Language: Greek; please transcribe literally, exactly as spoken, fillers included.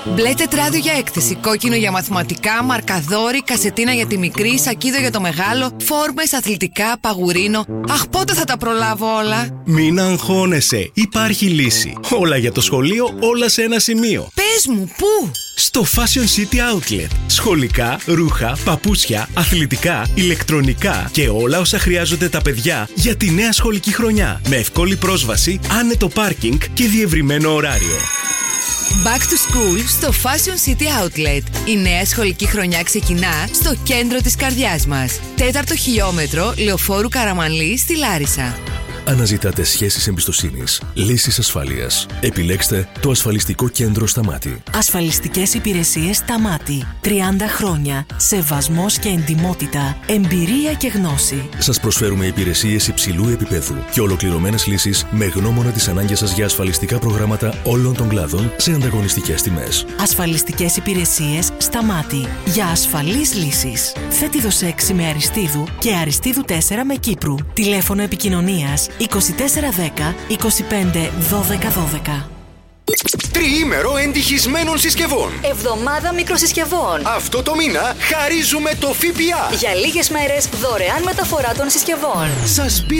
Μπλε τετράδιο για έκθεση, κόκκινο για μαθηματικά, μαρκαδόρι, κασετίνα για τη μικρή, σακίδο για το μεγάλο, φόρμες, αθλητικά, παγουρίνο. Αχ, πότε θα τα προλάβω όλα. Μην αγχώνεσαι, υπάρχει λύση. Όλα για το σχολείο, όλα σε ένα σημείο. Πες μου, πού? Στο Fashion City Outlet. Σχολικά, ρούχα, παπούτσια, αθλητικά, ηλεκτρονικά και όλα όσα χρειάζονται τα παιδιά για τη νέα σχολική χρονιά. Με εύκολη πρόσβαση, άνετο πάρκινγκ και διευρυμένο ωράριο. Back to school στο Fashion City Outlet. Η νέα σχολική χρονιά ξεκινά στο κέντρο της καρδιάς μας. Τέταρτο χιλιόμετρο Λεωφόρου Καραμανλή στη Λάρισα. Αναζητάτε σχέσεις εμπιστοσύνης, λύσεις ασφάλειας. Επιλέξτε το ασφαλιστικό κέντρο Σταμάτη. Ασφαλιστικές υπηρεσίες Σταμάτη. τριάντα χρόνια. Σεβασμός και εντιμότητα. Εμπειρία και γνώση. Σας προσφέρουμε υπηρεσίες υψηλού επίπεδου και ολοκληρωμένες λύσεις με γνώμονα τις ανάγκες σας για ασφαλιστικά προγράμματα όλων των κλάδων σε ανταγωνιστικές τιμές. Ασφαλιστικές υπηρεσίες Σταμάτη. Για ασφαλείς λύσεις. Θέτιδος έξι με Αριστείδου και Αριστείδου τέσσερα με Κύπρου. Τηλέφωνο επικοινωνίας είκοσι τέσσερα δέκα είκοσι πέντε δώδεκα δώδεκα. Τριήμερο εντυχισμένων συσκευών. Εβδομάδα μικροσυσκευών. Αυτό το μήνα χαρίζουμε το ΦΠΑ. Για λίγες μέρες δωρεάν μεταφορά των συσκευών. Σας